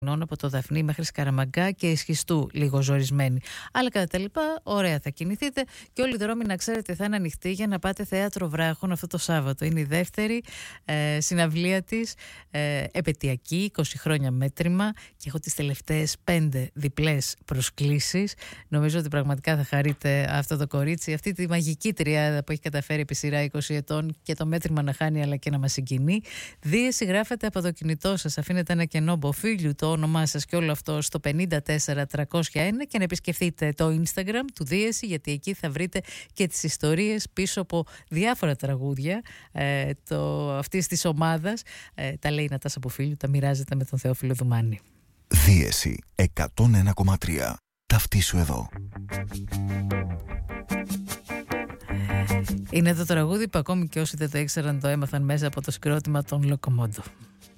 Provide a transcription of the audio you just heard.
από το Δαφνί μέχρι Σκαραμαγκά και Ισχυστού λίγο ζορισμένη. Αλλά κατά τα λοιπά, ωραία θα κινηθείτε και όλοι οι δρόμοι να ξέρετε θα είναι ανοιχτοί για να πάτε θέατρο Βράχων αυτό το Σάββατο. Είναι η δεύτερη συναυλία της, επετειακή, 20 χρόνια μέτρημα και έχω τις τελευταίες 5 διπλές προσκλήσεις. Νομίζω ότι πραγματικά θα χαρείτε αυτό το κορίτσι, αυτή τη μαγική τριάδα που έχει καταφέρει επί σειρά 20 ετών και το μέτρημα να χάνει αλλά και να μας συγκινεί. Δίεση γράφετε από το κινητό σας, αφήνετε ένα κενό μποφίλιου, το όνομά σας και όλο αυτό στο 54301 και να επισκεφτείτε το Instagram του Δίεση, γιατί εκεί θα βρείτε και τις ιστορίες πίσω από διάφορα τραγούδια αυτής της ομάδας. Τα λέει η Νατάσα Μποφίλιου, τα μοιράζεται με τον Θεόφιλο Δουμάνη. Δίεση 101,3. Ταυτίσου εδώ. Είναι το τραγούδι που ακόμη και όσοι δεν το ήξεραν το έμαθαν μέσα από το συγκρότημα των Λοκομόντο.